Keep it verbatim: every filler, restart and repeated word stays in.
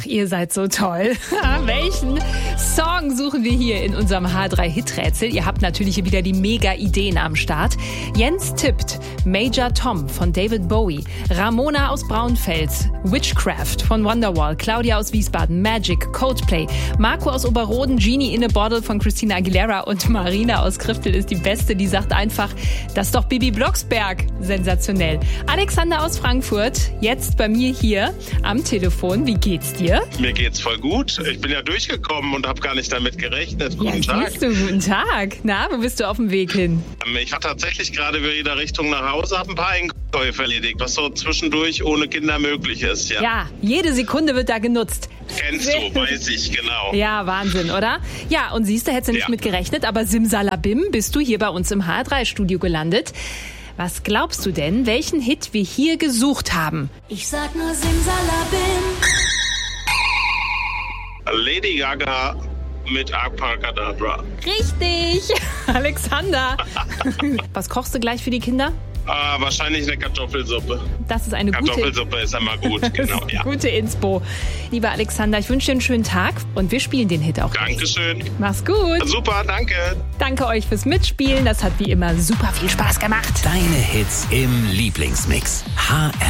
ihr seid so toll. Welchen Song suchen wir hier in unserem H drei Hit-Rätsel? Ihr habt natürlich hier wieder die Mega-Ideen am Start. Jens tippt Major Tom von David Bowie, Ramona aus Braunfels, Witchcraft von Wonderwall, Claudia aus Wiesbaden, Magic, Coldplay, Marco aus Oberroden, Genie in a Bottle von Christina Aguilera und Marina aus Kriftel ist die Beste. Die sagt einfach, das ist doch Bibi Blocksberg. Sensationell. Alexander aus Frankfurt, jetzt bei mir hier am Telefon. Wie geht's dir? Mir geht's voll gut. Ich bin ja durchgekommen und habe gar nicht damit gerechnet. Guten ja, Tag. Siehst du, guten Tag. Na, wo bist du auf dem Weg hin? Ich war tatsächlich gerade wieder Richtung nach Hause, habe ein paar Einkäufe erledigt, was so zwischendurch ohne Kinder möglich ist. Ja, ja, jede Sekunde wird da genutzt. Kennst du, weiß ich, genau. Ja, Wahnsinn, oder? Ja, und siehst du, hättest du nicht Ja. mit gerechnet, aber simsalabim bist du hier bei uns im H drei Studio gelandet. Was glaubst du denn, welchen Hit wir hier gesucht haben? Ich sag nur Simsalabim. Lady Gaga mit Abracadabra. Richtig, Alexander. Was kochst du gleich für die Kinder? Ah, wahrscheinlich eine Kartoffelsuppe. Das ist eine gute, Kartoffelsuppe ist immer gut, das genau, ist ja. gute Inspo. Lieber Alexander, ich wünsche dir einen schönen Tag und wir spielen den Hit auch gleich. Dankeschön. Mach's gut. Super, danke. Danke euch fürs Mitspielen. Das hat wie immer super viel Spaß gemacht. Deine Hits im Lieblingsmix. H R